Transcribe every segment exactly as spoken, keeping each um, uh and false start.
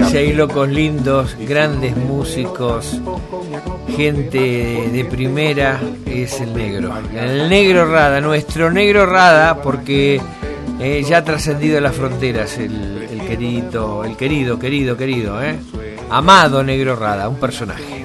si hay locos lindos, grandes músicos, gente de primera, es el negro. El negro Rada, nuestro negro Rada, porque eh, ya ha trascendido las fronteras, el, el querido, el querido, querido, querido, ¿eh? Amado negro Rada, un personaje.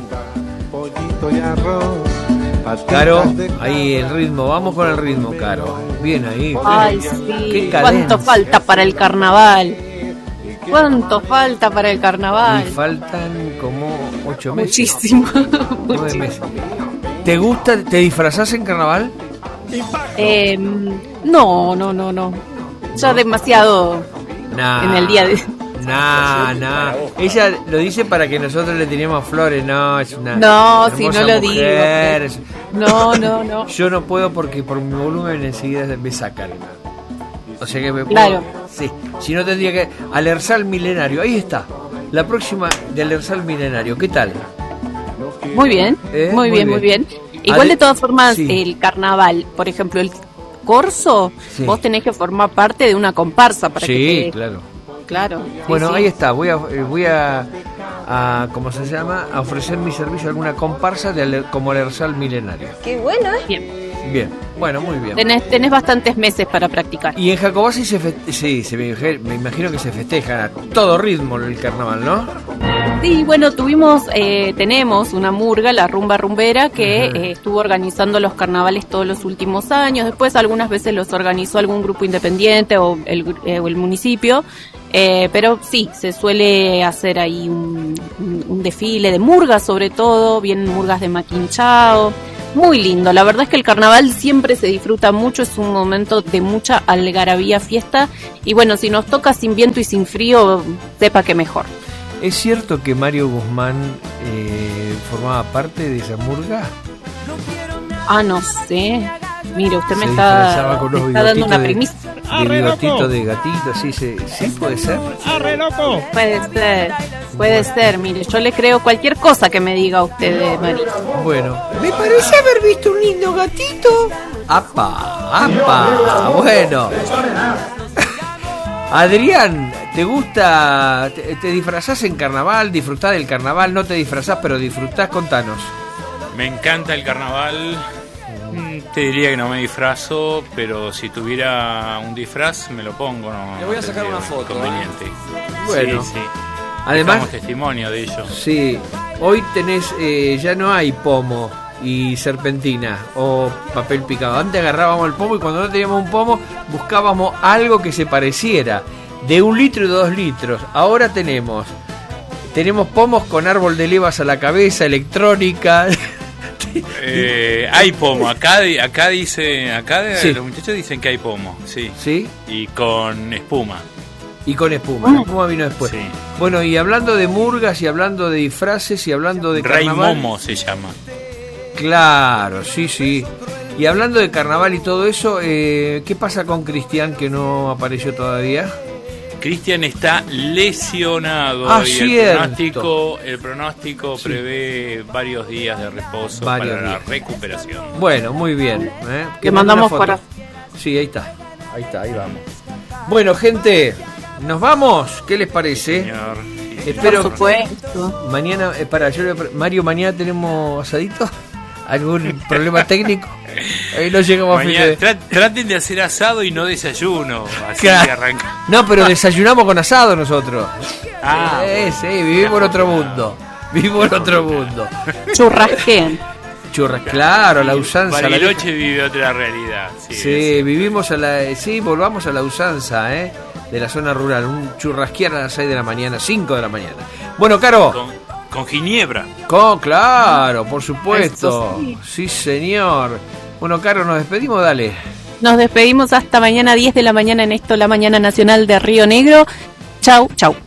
Caro, ahí el ritmo, vamos con el ritmo, Caro. Bien ahí. Ay, sí. ¿Cuánto falta para el carnaval? ¿Cuánto falta para el carnaval? Y faltan como ocho meses. Muchísimo. Nueve meses. ¿Te gusta, te disfrazás en carnaval? Eh, no, no, no, no. Ya demasiado nah, en el día de... Nah, nah. Ella lo dice para que nosotros le tiremos flores. No, es una No, si no lo mujer. digo. No, no, no. Yo no puedo porque por mi volumen enseguida me sacan. O sea que me puedo... Claro. Sí, si no tendría que... Alersal Milenario, ahí está. La próxima de Alersal Milenario, ¿qué tal? Muy bien, ¿Eh? muy, muy bien, bien, muy bien. Igual Ale... de todas formas, sí. El carnaval, por ejemplo, el corso, sí. Vos tenés que formar parte de una comparsa para sí, que te... Sí, claro. Claro. Bueno, sí, ahí sí. está. Voy a, voy a, a, ¿cómo se llama? A ofrecer mi servicio a alguna comparsa de ale, como Alersal Milenario. Qué bueno, ¿eh? Bien. Bien. Bueno, muy bien. Tenés, tenés bastantes meses para practicar. Y en Jacobasi se festeja, sí, se me, me imagino que se festeja a todo ritmo el carnaval, ¿no? Sí, bueno, tuvimos, eh, tenemos una murga, la Rumba Rumbera, que uh-huh. eh, estuvo organizando los carnavales todos los últimos años. Después algunas veces los organizó algún grupo independiente o el, eh, o el municipio. Eh, pero sí, se suele hacer ahí un, un, un desfile de murgas, sobre todo, vienen murgas de Maquinchao. Muy lindo, la verdad es que el carnaval siempre se disfruta mucho, es un momento de mucha algarabía, fiesta, y bueno, si nos toca sin viento y sin frío, sepa que mejor. ¿Es cierto que Mario Guzmán eh, formaba parte de esa murga? Ah, no sé. Mire, usted me se está, con me está dando una primicia. De, de bigotito de gatito, sí, sí, sí, puede ser. ¡Arre, loco! Puede ser, puede ser. Mire, yo le creo cualquier cosa que me diga usted, María. Bueno, me parece haber visto un lindo gatito. ¡Apa! ¡Apa! Bueno. Adrián, ¿te gusta? ¿Te, te disfrazás en carnaval? ¿Disfrutás del carnaval? ¿No te disfrazás, pero disfrutás? Contanos. Me encanta el carnaval. Te diría que no me disfrazo, pero si tuviera un disfraz me lo pongo. No, Le voy a sacar una foto. Conveniente. ¿eh? Bueno, sí, sí. Además, damos testimonio de ello. Sí, hoy tenés, eh, ya no hay pomo y serpentina o papel picado. Antes agarrábamos el pomo y cuando no teníamos un pomo buscábamos algo que se pareciera, de un litro y dos litros. Ahora tenemos, tenemos pomos con árbol de levas a la cabeza, electrónica. Eh, hay pomo, acá acá dice, acá sí. Los muchachos dicen que hay pomo, sí. Sí. Y con espuma. Y con espuma, la espuma vino después. Sí. Bueno, y hablando de murgas y hablando de disfraces y hablando de Rey carnaval. Momo se llama. Claro, sí, sí. Y hablando de carnaval y todo eso, eh, ¿qué pasa con Cristian que no apareció todavía? Cristian está lesionado ah, y cierto. el pronóstico, el pronóstico sí. prevé varios días de reposo varios para días. La recuperación. Bueno, muy bien. ¿eh? Le mandamos para... Sí, ahí está. Ahí está, ahí vamos. Bueno, gente, ¿nos vamos? ¿Qué les parece? Señor. Espero. Por supuesto. Mañana, eh, para, yo le... Mario, mañana tenemos asadito. ¿Algún problema técnico? Ahí no llegamos Mañana, a fin de... tra- Traten de hacer asado y no desayuno. Así claro. que arranca. No, pero desayunamos con asado nosotros. Ah, sí, bueno. sí, vivimos en otro mundo. Vivimos en otro mundo. Churrasquean. Churras, claro, la usanza. Bariloche la... vive otra realidad. Sí, sí vivimos a la... Sí, volvamos a la usanza, ¿eh? De la zona rural. Un churrasquear a las seis de la mañana, cinco de la mañana. Bueno, Caro... Con... Con ginebra. Con, claro, por supuesto. Sí. sí, señor. Bueno, Caro, nos despedimos, dale. Nos despedimos hasta mañana diez de la mañana en esto, la mañana nacional de Río Negro. Chau, chau.